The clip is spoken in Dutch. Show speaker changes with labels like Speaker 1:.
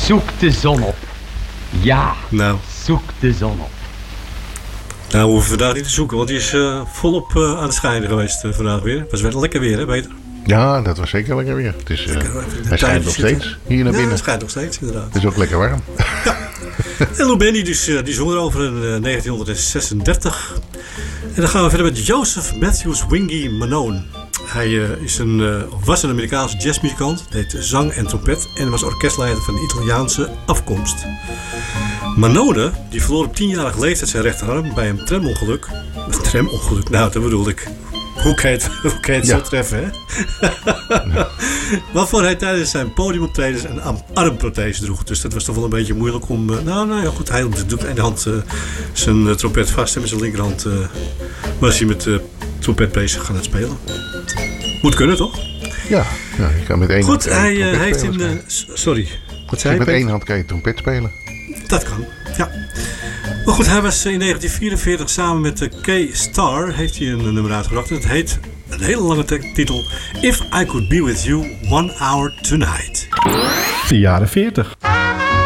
Speaker 1: Zoek de zon op. Ja,
Speaker 2: Nou,
Speaker 1: zoek de zon op.
Speaker 2: nou we hoeven vandaag niet te zoeken, want die is volop aan het schijnen geweest vandaag weer. Het was wel lekker weer, hè, Peter?
Speaker 3: Ja, dat was zeker lekker weer. Het is, hij schijnt nog steeds hier naar
Speaker 2: Ja,
Speaker 3: binnen.
Speaker 2: het schijnt nog steeds, inderdaad.
Speaker 3: Het is ook lekker warm.
Speaker 2: En Lou Bendy, dus, die zong erover in 1936. En dan gaan we verder met Joseph Matthews Wingy Manone. Hij was een Amerikaanse jazzmuzikant, deed zang en trompet en was orkestleider van Italiaanse afkomst. Manone die verloor op 10-jarige leeftijd zijn rechterarm bij een tramongeluk. Een tramongeluk, nou dat bedoel ik. Hoe kan je het zo treffen, hè? Ja. Waarvoor hij tijdens zijn podiumoptredens een armprothese droeg. Dus dat was toch wel een beetje moeilijk om... Nou ja, goed, hij doet met de ene hand zijn trompet vast en met zijn linkerhand was hij met de trompet bezig gaan spelen. Moet kunnen, toch?
Speaker 3: Ja, je kan met één hand.
Speaker 2: Goed, hij heeft in... sorry, wat zei je?
Speaker 3: Met één hand kan je trompet spelen.
Speaker 2: Dat kan, ja. Maar goed, hij was in 1944 samen met de K-Star heeft hij een nummer uitgebracht. Het heet, een hele lange titel, If I Could Be With You 1 Hour Tonight.
Speaker 4: De jaren 40.